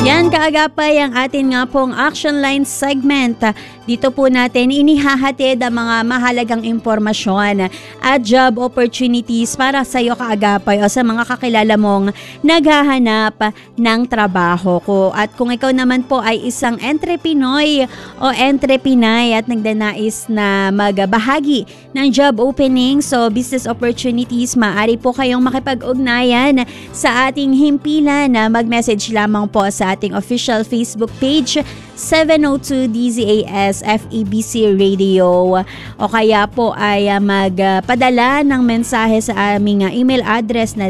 Yan kaagapay ang atin nga pong action line segment. Dito po natin inihahatid ang mga mahalagang impormasyon at job opportunities para sa iyo kaagapay o sa mga kakilala mong naghahanap ng trabaho ko. At kung ikaw naman po ay isang entrepreneur o entrepinay at nagdanais na magbahagi ng job openings o business opportunities, maaari po kayong makipag-ugnayan sa ating himpilan na mag-message lamang po sa ating official Facebook page 702 DZAS FEBC Radio o kaya po ay magpadala ng mensahe sa aming email address na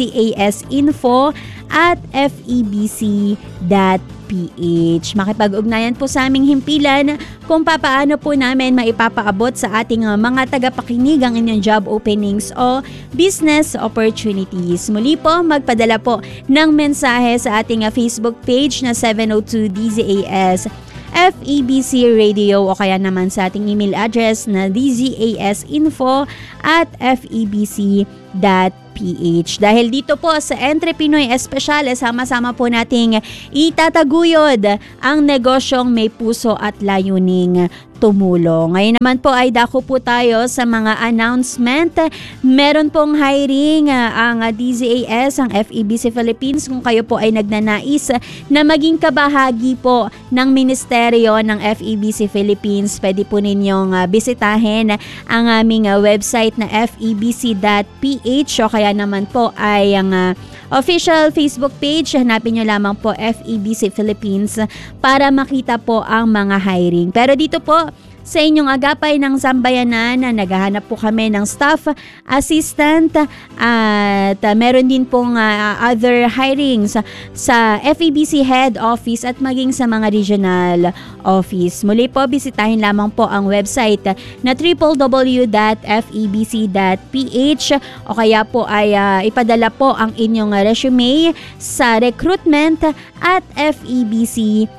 dzasinfo@febc.ph. Makipag-ugnayan po sa aming himpilan kung papaano po namin maipapaabot sa ating mga tagapakinig ang inyong job openings o business opportunities. Muli po, magpadala po ng mensahe sa ating Facebook page na 702 DZAS FEBC Radio o kaya naman sa ating email address na dzasinfo@febc.ph. Dahil dito po sa Entrepinoy Espesyal, sama-sama po nating itataguyod ang negosyong may puso at layuning tumulong. Ngayon naman po ay dako po tayo sa mga announcement. Meron pong hiring ang DZAS, ang FEBC Philippines. Kung kayo po ay nagnanais na maging kabahagi po ng ministeryo ng FEBC Philippines, pwede po ninyong bisitahin ang aming website na febc.ph o kaya naman po ay ang official Facebook page. Hanapin nyo lamang po FEBC Philippines para makita po ang mga hiring. Pero dito po sa inyong agapay ng sambayanan, naghahanap po kami ng staff assistant at meron din pong other hirings sa FEBC head office at maging sa mga regional office. Muli po, bisitahin lamang po ang website na www.febc.ph o kaya po ay ipadala po ang inyong resume sa recruitment@febc.ph.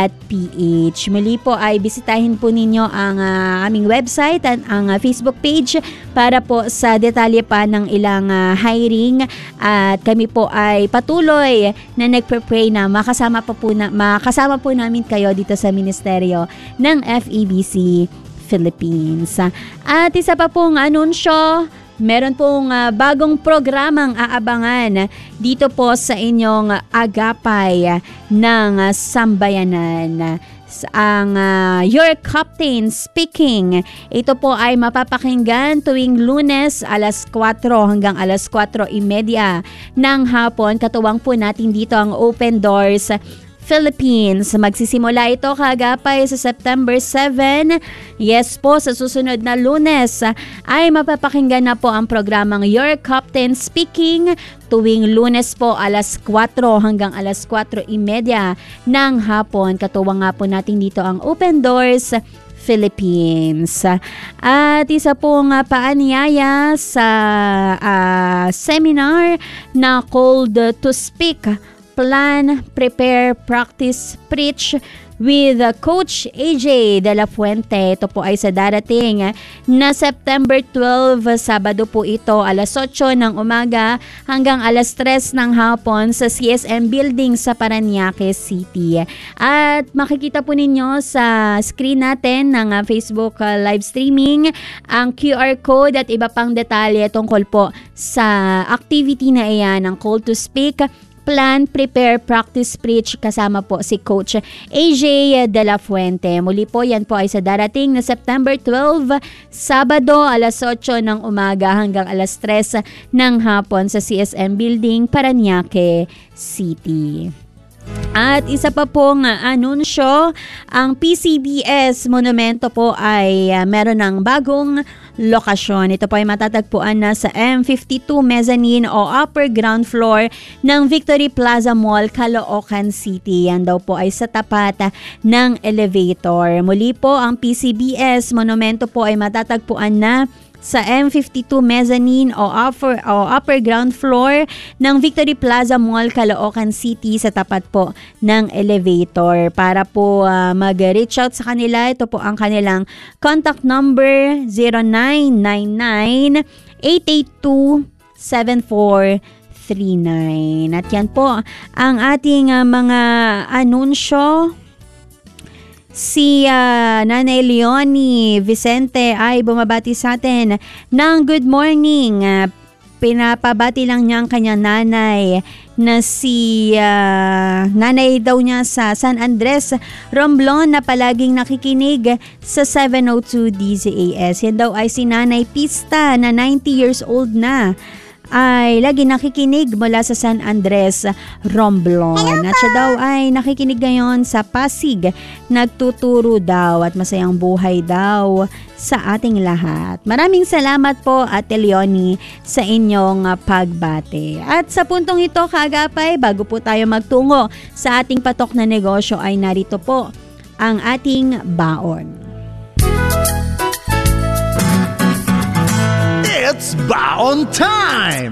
Muli po ay bisitahin po ninyo ang aming website at ang Facebook page para po sa detalye pa ng ilang hiring at kami po ay patuloy na nagpe-pray na makasama po namin kayo dito sa ministeryo ng FEBC Philippines. At isa pa pong anunsyo, meron pong bagong programang aabangan dito po sa inyong agapay ng sambayanan. Ang Your Captain Speaking. Ito po ay mapapakinggan tuwing Lunes alas 4 hanggang alas 4:30 ng hapon. Katuwang po natin dito ang Open Doors Philippines. Magsisimula ito kaagapay sa September 7. Yes po, sa susunod na Lunes ay mapapakinggan na po ang programang Your Captain Speaking tuwing Lunes po alas 4 hanggang alas 4:30 ng hapon. Katuwang nga po natin dito ang Open Doors Philippines. At isa pong paanyaya sa seminar na Called to Speak, Plan, Prepare, Practice, Preach with Coach AJ De La Fuente. Ito po ay sa darating na September 12, Sabado po ito, alas 8 ng umaga hanggang alas 3 ng hapon sa CSM Building sa Parañaque City. At makikita po ninyo sa screen natin ng Facebook live streaming ang QR code at iba pang detalye tungkol po sa activity na iyan, ang Call to Speak, Plan, Prepare, Practice, Preach kasama po si Coach AJ De La Fuente. Muli po, yan po ay sa darating na September 12, Sabado, alas 8 ng umaga hanggang alas 3 ng hapon sa CSM Building, Parañaque City. At isa pa pong anunsyo, ang PCBS Monumento po ay meron ng bagong lokasyon. Ito po ay matatagpuan na sa M52 Mezzanine o upper ground floor ng Victory Plaza Mall, Caloocan City. Yan daw po ay sa tapat ng elevator. Muli po, ang PCBS Monumento po ay matatagpuan na sa M52 Mezzanine o upper ground floor ng Victory Plaza Mall, Caloocan City sa tapat po ng elevator. Para po mag-reach out sa kanila, ito po ang kanilang contact number 0999-882-7433. 0939. At yan po ang ating mga anunsyo. Si Nanay Leonie Vicente ay bumabati sa atin ng good morning. Pinapabati lang niya ang kanyang nanay na si nanay daw niya sa San Andres Romblon na palaging nakikinig sa 702 DZAS. Yan daw ay si Nanay Pista na 90 years old na, ay lagi nakikinig mula sa San Andres Romblon. At siya daw ay nakikinig ngayon sa Pasig. Nagtuturo daw at masayang buhay daw sa ating lahat. Maraming salamat po, Ate Leonie, sa inyong pagbate. At sa puntong ito, kaagapay, bago po tayo magtungo sa ating patok na negosyo, ay narito po ang ating baon. It's baon time!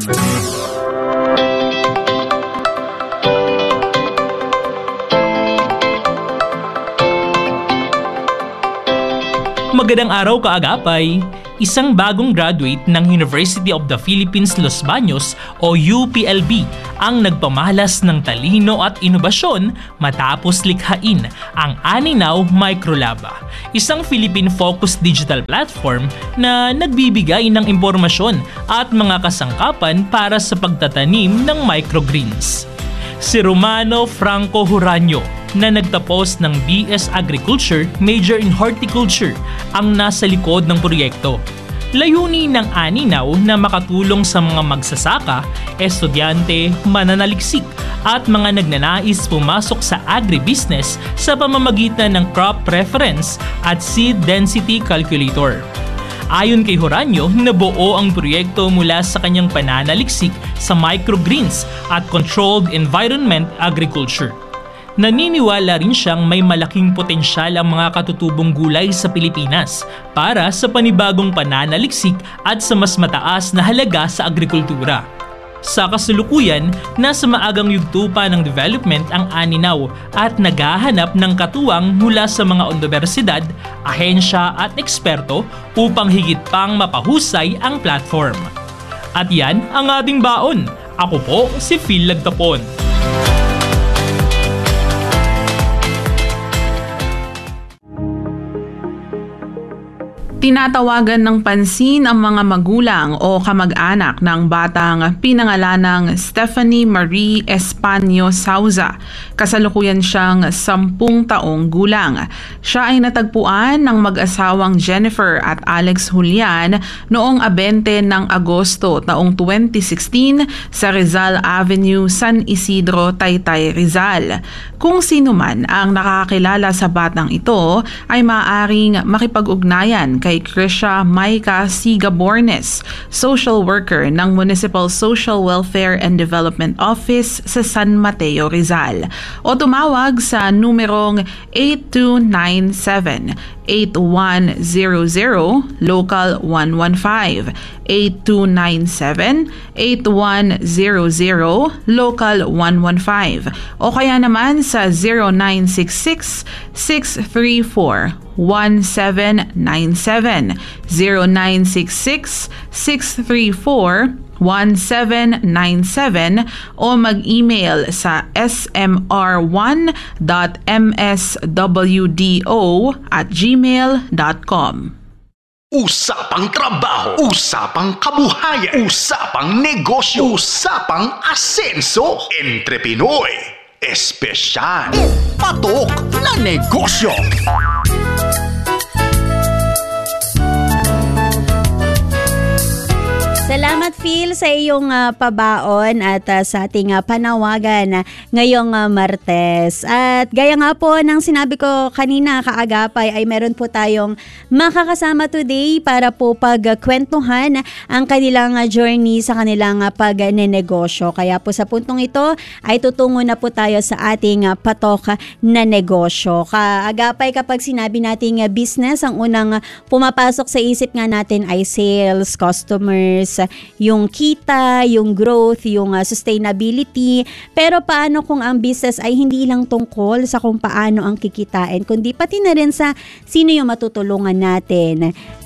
Magandang araw kaagapay! Isang bagong graduate ng University of the Philippines Los Baños o UPLB ang nagpamalas ng talino at inobasyon matapos likhain ang Aninaw Microlaba, isang Philippine-focused digital platform na nagbibigay ng impormasyon at mga kasangkapan para sa pagtatanim ng microgreens. Si Romano Franco Huranio na nagtapos ng BS Agriculture, Major in Horticulture ang nasa likod ng proyekto. Layunin ng Aninaw na makatulong sa mga magsasaka, estudyante, mananaliksik at mga nagnanais pumasok sa agribusiness sa pamamagitan ng crop preference at seed density calculator. Ayon kay Huranio, nabuo ang proyekto mula sa kanyang pananaliksik sa microgreens at controlled environment agriculture. Naniniwala rin siyang may malaking potensyal ang mga katutubong gulay sa Pilipinas para sa panibagong pananaliksik at sa mas mataas na halaga sa agrikultura. Sa kasalukuyan, nasa maagang yugto pa ng development ang Aninaw at naghahanap ng katuwang mula sa mga universidad, ahensya at eksperto upang higit pang mapahusay ang platform. At yan ang ating baon. Ako po si Phil Lagtapon. Tinatawagan ng pansin ang mga magulang o kamag-anak ng batang pinangalanang Stephanie Marie Espanyo Sauza. Kasalukuyan siyang 10 taong gulang. Siya ay natagpuan ng mag-asawang Jennifer at Alex Julian noong 20 ng Agosto taong 2016 sa Rizal Avenue, San Isidro, Taytay, Rizal. Kung sino man ang nakakilala sa batang ito ay maaaring makipag-ugnayan kay Krisha Maika Sigabornes, social worker ng Municipal Social Welfare and Development Office sa San Mateo, Rizal, o tumawag sa numerong 8297-8100 Local 115, 8297-8100 Local 115, o kaya naman sa 0966-634-1797, 0966-634-1797 o mag-email sa smr1.mswdo@gmail.com. Usapang trabaho, usapang kabuhayan, usapang negosyo, usapang asenso, entre Pinoy, espesyal, patok na negosyo. Salamat Phil sa iyong pabaon at sa ating panawagan ngayong Martes. At gaya nga po ng sinabi ko kanina kaagapay ay meron po tayong makakasama today para po pagkwentuhan ang kanilang journey sa kanilang pagnenegosyo. Kaya po sa puntong ito ay tutungo na po tayo sa ating patok na negosyo. Kaagapay kapag sinabi nating business, ang unang pumapasok sa isip nga natin ay sales, customers, yung kita, yung growth, yung sustainability. Pero paano kung ang business ay hindi lang tungkol sa kung paano ang kikitain, kundi pati na rin sa sino yung matutulungan natin.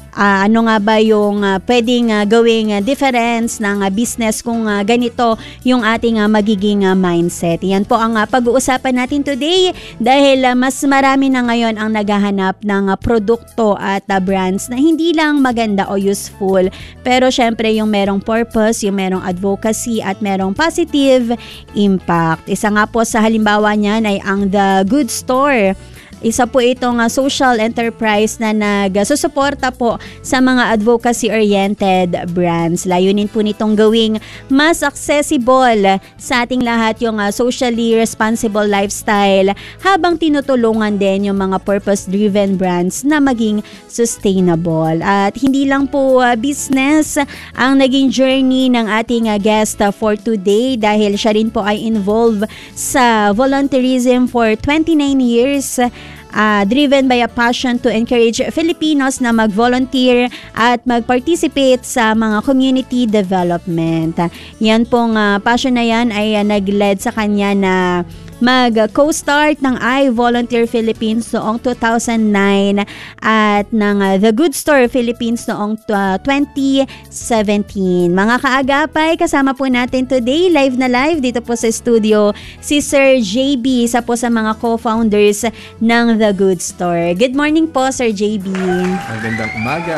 ano nga ba yung pwedeng gawing difference ng business kung ganito yung ating magiging mindset. Yan po ang pag-uusapan natin today dahil mas marami na ngayon ang naghahanap ng produkto at brands na hindi lang maganda o useful, pero syempre yung merong purpose, yung merong advocacy at merong positive impact. Isa nga po sa halimbawa niyan ay ang The Good Store. Isa po itong social enterprise na nagsusuporta po sa mga advocacy-oriented brands. Layunin po nitong gawing mas accessible sa ating lahat yung socially responsible lifestyle habang tinutulungan din yung mga purpose-driven brands na maging sustainable. At hindi lang po business ang naging journey ng ating guest for today dahil siya rin po ay involved sa volunteerism for 29 years. Driven by a passion to encourage Filipinos na mag-volunteer at mag-participate sa mga community development. Yan pong passion na yan ay nag-led sa kanya na mag-co-start ng I Volunteer Philippines noong 2009 at ng The Good Store Philippines noong 2017. Mga kaagapay, kasama po natin today, live na live dito po sa studio, si Sir JB, isa po sa mga co-founders ng The Good Store. Good morning po, Sir JB. Magandang umaga.